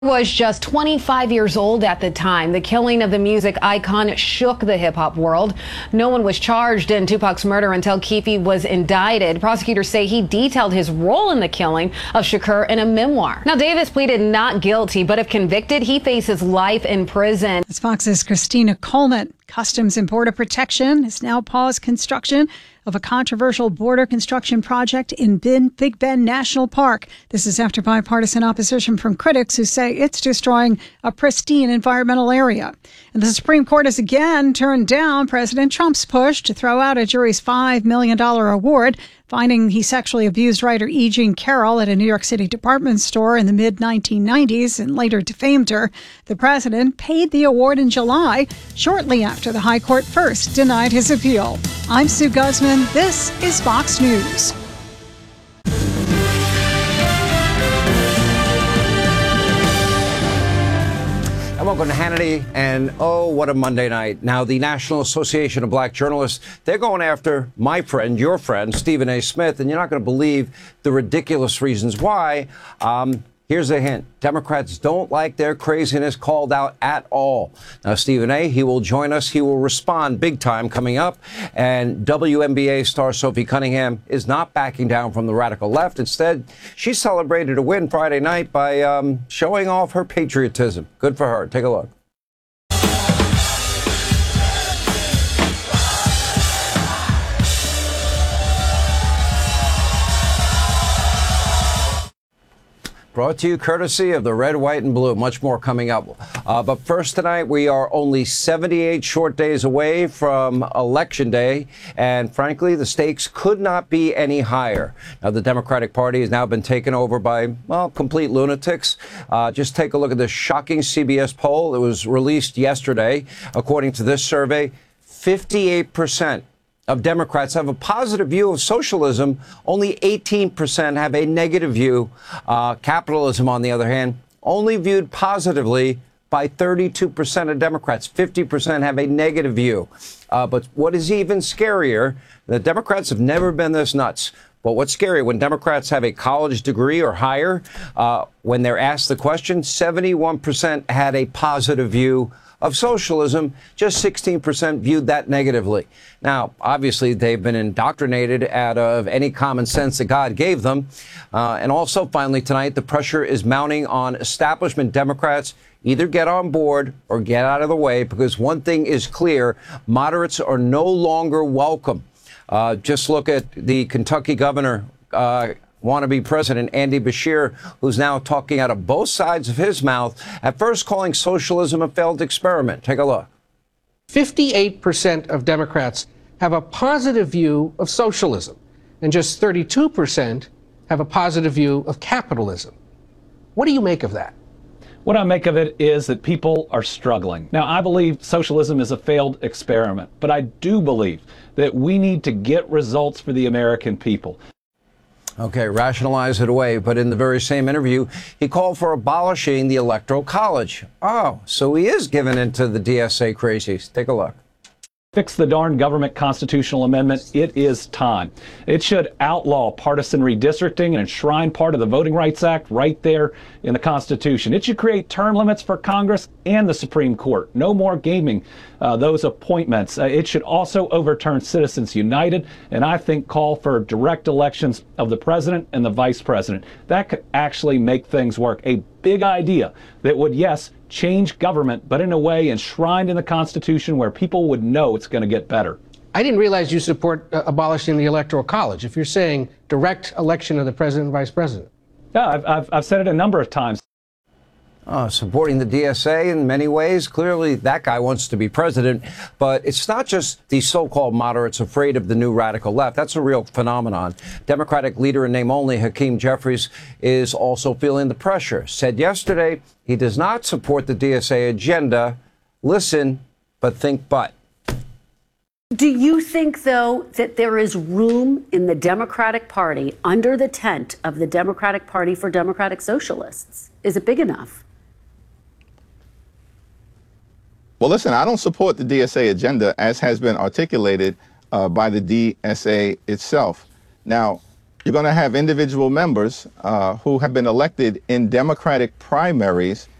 Was just 25 years old at the time. The killing of the music icon shook the hip-hop world. No one was charged in Tupac's murder until Keefe was indicted. Prosecutors say he detailed his role in the killing of Shakur in a memoir. Now, Davis pleaded not guilty, but if convicted, he faces life in prison. It's Fox's Christina Coleman. Customs and Border Protection has now paused construction of a controversial border construction project in Big Bend National Park. This is after bipartisan opposition from critics who say it's destroying a pristine environmental area. And the Supreme Court has again turned down President Trump's push to throw out a jury's $5 million award, finding he sexually abused writer E. Jean Carroll at a New York City department store in the mid-1990s and later defamed her. The president paid the award in July, shortly after the High Court first denied his appeal. I'm Sue Guzman. This is Fox News. And welcome to Hannity, and oh, what a Monday night. Now, the National Association of Black Journalists, they're going after my friend, your friend, Stephen A. Smith, and you're not going to believe the ridiculous reasons why. Here's a hint. Democrats don't like their craziness called out at all. Now, Stephen A., he will join us. He will respond big time coming up. And WNBA star Sophie Cunningham is not backing down from the radical left. Instead, she celebrated a win Friday night by showing off her patriotism. Good for her. Take a look. Brought to you courtesy of the red, white, and blue. Much more coming up. But first tonight, we are only 78 short days away from Election Day. And frankly, the stakes could not be any higher. Now, the Democratic Party has now been taken over by, well, complete lunatics. Just take a look at this shocking CBS poll. It was released yesterday. According to this survey, 58% of Democrats have a positive view of socialism. Only 18% have a negative view. Capitalism, on the other hand, only viewed positively by 32% of Democrats. 50% have a negative view. But what is even scarier, the Democrats have never been this nuts. But what's scary, when Democrats have a college degree or higher, when they're asked the question, 71% had a positive view of socialism. Just 16% viewed that negatively. Now, obviously, they've been indoctrinated out of any common sense that God gave them. And also, finally, tonight, the pressure is mounting on establishment Democrats. Either get on board or get out of the way, because one thing is clear, moderates are no longer welcome. Just look at the Kentucky governor, wannabe President Andy Beshear, who's now talking out of both sides of his mouth, at first calling socialism a failed experiment. Take a look. 58% of Democrats have a positive view of socialism, and just 32% have a positive view of capitalism. What do you make of that? What I make of it is that people are struggling. Now, I believe socialism is a failed experiment, but I do believe that we need to get results for the American people. Okay, rationalize it away. But in the very same interview, he called for abolishing the Electoral College. Oh, so he is giving into the DSA crazies. Take a look. Fix the darn government constitutional amendment. It is time. It should outlaw partisan redistricting and enshrine part of the Voting Rights Act right there in the Constitution. It should create term limits for Congress and the Supreme Court. No more gaming those appointments. It should also overturn Citizens United, and I think call for direct elections of the president and the vice president. That could actually make things work. A big idea that would, yes, change government, but in a way enshrined in the Constitution where people would know it's going to get better. I didn't realize you support abolishing the Electoral College, if you're saying direct election of the president and vice president. Yeah, I've said it a number of times. Supporting the DSA in many ways. Clearly, that guy wants to be president. But it's not just the so-called moderates afraid of the new radical left. That's a real phenomenon. Democratic leader in name only, Hakeem Jeffries, is also feeling the pressure. Said yesterday he does not support the DSA agenda. Listen, but think but. Do you think, though, that there is room in the Democratic Party under the tent of the Democratic Party for Democratic Socialists? Is it big enough? Well, listen, I don't support the DSA agenda as has been articulated by the DSA itself. Now, You're going to have individual members who have been elected in Democratic primaries